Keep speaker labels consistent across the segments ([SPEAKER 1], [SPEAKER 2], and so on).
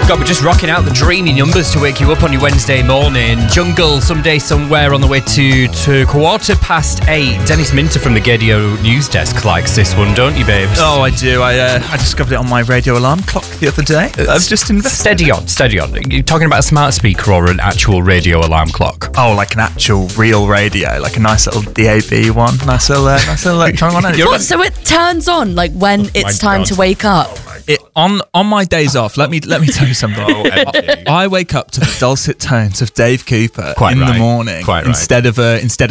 [SPEAKER 1] God, we're just rocking out the dreamy numbers to wake you up on your Wednesday morning. Jungle, Someday Somewhere on the way to 8:15. Dennis Minter from the Gaydio News Desk likes this one, don't you, babes?
[SPEAKER 2] Oh, I do. I discovered it on my radio alarm clock the other day. I've just invested.
[SPEAKER 1] Steady on. You're talking about a smart speaker or an actual radio alarm clock?
[SPEAKER 2] Oh, like an actual real radio, like a nice little DAB one. Nice little electronic one.
[SPEAKER 3] What? So it turns on like when it's time to wake up?
[SPEAKER 2] On my days off, let me tell you something. I wake up to the dulcet tones of Dave Cooper in the morning. Instead of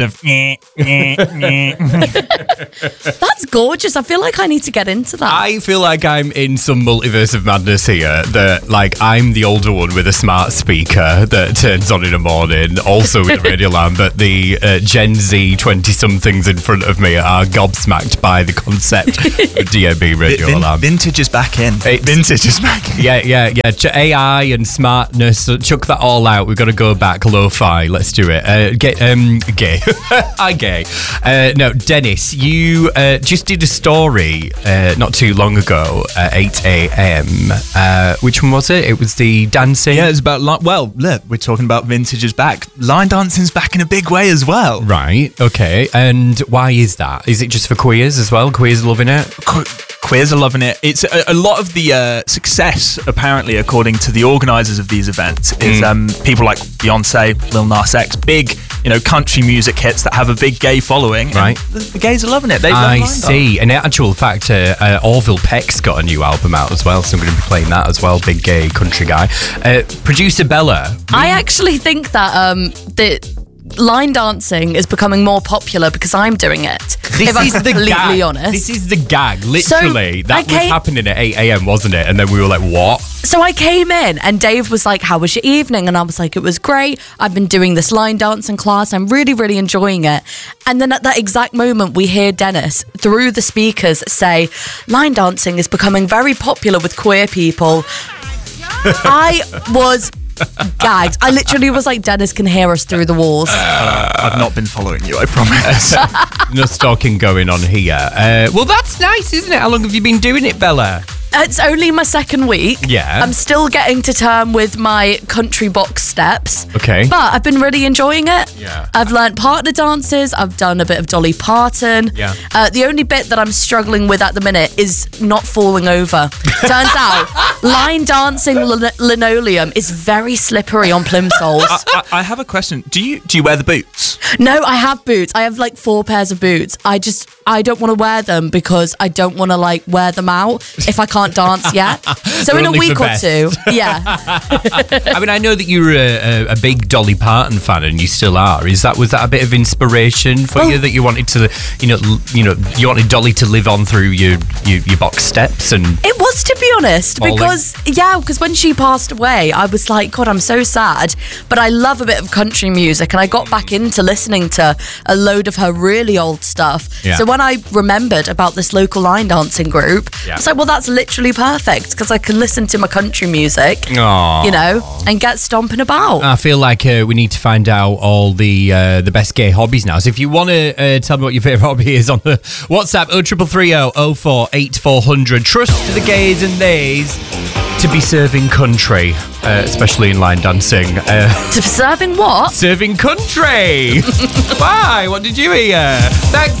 [SPEAKER 3] That's gorgeous. I feel like I need to get into that.
[SPEAKER 1] I feel like I'm in some multiverse of madness here. That like I'm the older one with a smart speaker that turns on in the morning, also with a radio alarm. But the Gen Z 20-somethings in front of me are gobsmacked by the concept of DAB radio alarm.
[SPEAKER 2] Vintage is back in. Vintage is back in.
[SPEAKER 1] Yeah. AI and smartness. So chuck that all out. We've got to go back lo-fi. Let's do it. Gay. Hi, gay. No, Dennis, you just did a story not too long ago at 8 a.m. Which one was it? It was the dancing.
[SPEAKER 2] Yeah, it's about look, we're talking about vintage is back. Line dancing's back in a big way as well.
[SPEAKER 1] Right. Okay. And why is that? Is it just for queers as well? Queers loving it.
[SPEAKER 2] Queers are loving it. It's a lot of the success, apparently, according to the organisers of these events, is people like Beyonce, Lil Nas X, big, country music hits that have a big gay following.
[SPEAKER 1] Right.
[SPEAKER 2] The gays are loving it.
[SPEAKER 1] I see. In actual fact, Orville Peck's got a new album out as well, so I'm going to be playing that as well. Big gay country guy. Producer Bella.
[SPEAKER 3] I actually think that line dancing is becoming more popular because I'm doing it.
[SPEAKER 1] This
[SPEAKER 3] if I'm
[SPEAKER 1] is the
[SPEAKER 3] completely
[SPEAKER 1] gag.
[SPEAKER 3] honest.
[SPEAKER 1] This is the gag. Literally,
[SPEAKER 3] So,
[SPEAKER 1] that was happening at 8 a.m, wasn't it? And then we were like, what?
[SPEAKER 3] So I came in and Dave was like, how was your evening? And I was like, it was great. I've been doing this line dancing class. I'm really, really enjoying it. And then at that exact moment, we hear Dennis through the speakers say, line dancing is becoming very popular with queer people. I was gagged. I literally was like, Dennis can hear us through the walls.
[SPEAKER 2] I've not been following you, I promise.
[SPEAKER 1] No stalking going on here. Well, that's nice, isn't it? How long have you been doing it, Bella?
[SPEAKER 3] It's only my second week.
[SPEAKER 1] Yeah.
[SPEAKER 3] I'm still getting to term with my country box steps.
[SPEAKER 1] Okay.
[SPEAKER 3] But I've been really enjoying it.
[SPEAKER 1] Yeah.
[SPEAKER 3] I've learnt partner dances. I've done a bit of Dolly Parton.
[SPEAKER 1] Yeah.
[SPEAKER 3] The only bit that I'm struggling with at the minute is not falling over. Turns out, line dancing linoleum is very slippery on plimsolls.
[SPEAKER 2] I have a question. Do you wear the boots?
[SPEAKER 3] No, I have boots. I have like 4 pairs of boots. I don't want to wear them because I don't want to like wear them out if I can't dance yet. So
[SPEAKER 1] They're
[SPEAKER 3] in a
[SPEAKER 1] only
[SPEAKER 3] week
[SPEAKER 1] for
[SPEAKER 3] or
[SPEAKER 1] best.
[SPEAKER 3] two, yeah.
[SPEAKER 1] I mean, I know that you were a big Dolly Parton fan, and you still are. Was that a bit of inspiration for you that you wanted to, you wanted Dolly to live on through your box steps and?
[SPEAKER 3] It was, to be honest, because when she passed away, I was like, God, I'm so sad. But I love a bit of country music, and I got back into listening to a load of her really old stuff.
[SPEAKER 1] Yeah.
[SPEAKER 3] So when I remembered about this local line dancing group,
[SPEAKER 1] Yeah.
[SPEAKER 3] I was like, well, that's literally perfect because I can listen to my country music,
[SPEAKER 1] Aww.
[SPEAKER 3] and get stomping about.
[SPEAKER 1] I feel like we need to find out all the best gay hobbies now. So if you want to tell me what your favourite hobby is on the WhatsApp, 0330 04 8400. Trust the gays and theys to be serving country, especially in line dancing.
[SPEAKER 3] To serving what?
[SPEAKER 1] Serving country. Why? What did you hear? Thanks.